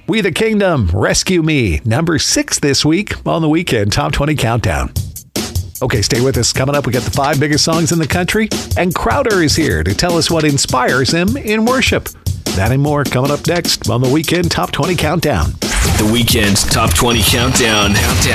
We the Kingdom, Rescue Me, number 6 this week on the Weekend Top 20 Countdown. Okay, stay with us. Coming up, we got the 5 biggest songs in the country, and Crowder is here to tell us what inspires him in worship. That and more coming up next on the Weekend Top 20 Countdown. The Weekend Top 20 Countdown.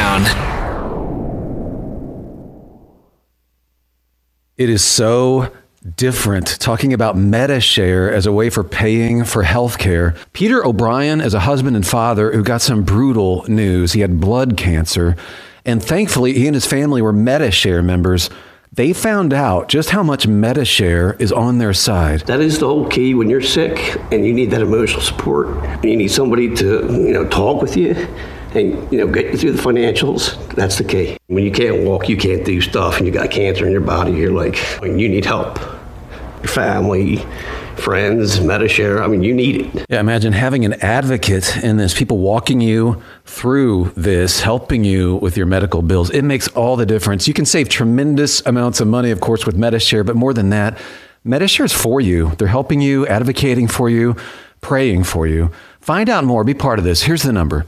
It is so different talking about Medi-Share as a way for paying for health care. Peter O'Brien is a husband and father who got some brutal news. He had blood cancer, and thankfully he and his family were Medi-Share members. They found out just how much Medi-Share is on their side. That is the whole key when you're sick and you need that emotional support. You need somebody to, talk with you and, get you through the financials. That's the key. When you can't walk, you can't do stuff, and you got cancer in your body, you're like, you need help. Your family, friends, Medi-Share, you need it. Yeah, imagine having an advocate in this, people walking you through this, helping you with your medical bills. It makes all the difference. You can save tremendous amounts of money, of course, with Medi-Share, but more than that, Medi-Share is for you. They're helping you, advocating for you, praying for you. Find out more. Be part of this. Here's the number.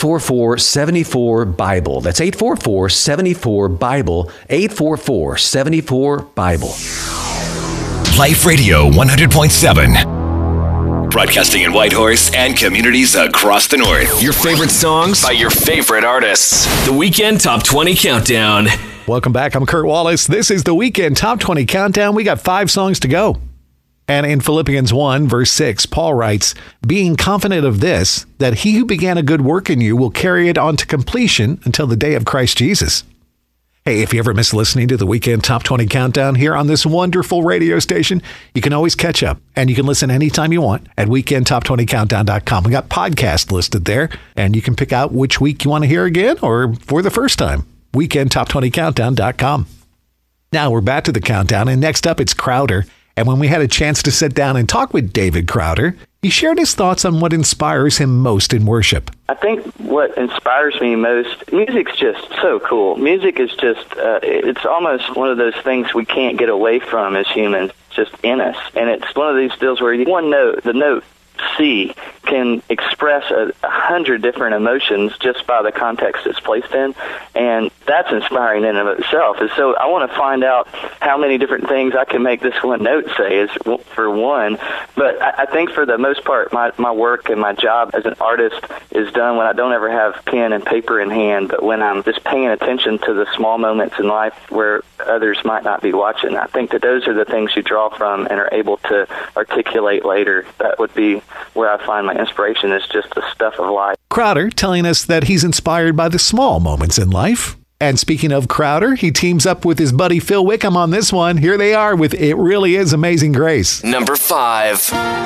844-74-BIBLE. That's 844-74-BIBLE. 844-74-BIBLE. Life Radio 100.7. Broadcasting in Whitehorse and communities across the north. Your favorite songs by your favorite artists. The Weekend Top 20 Countdown. Welcome back. I'm Kurt Wallace. This is the Weekend Top 20 Countdown. We got 5 songs to go. And in Philippians 1, verse 6, Paul writes, being confident of this, that he who began a good work in you will carry it on to completion until the day of Christ Jesus. Hey, if you ever miss listening to the Weekend Top 20 Countdown here on this wonderful radio station, you can always catch up, and you can listen anytime you want at weekendtop20countdown.com. We got podcasts listed there, and you can pick out which week you want to hear again or for the first time. weekendtop20countdown.com. Now we're back to the countdown, and next up it's Crowder. And when we had a chance to sit down and talk with David Crowder, he shared his thoughts on what inspires him most in worship. I think what inspires me most, music's just so cool. Music is just, it's almost one of those things we can't get away from as humans, just in us. And it's one of these deals where one note, the note C, can express 100 different emotions just by the context it's placed in, and that's inspiring in and of itself. And so I want to find out how many different things I can make this one note say, is for one. But I think for the most part, my work and my job as an artist is done when I don't ever have pen and paper in hand, but when I'm just paying attention to the small moments in life where others might not be watching. I think that those are the things you draw from and are able to articulate later. That would be where I find my inspiration, is just the stuff of life. Crowder telling us that he's inspired by the small moments in life. And speaking of Crowder, he teams up with his buddy Phil Wickham on this one. Here they are with It Really Is Amazing Grace. Number 5.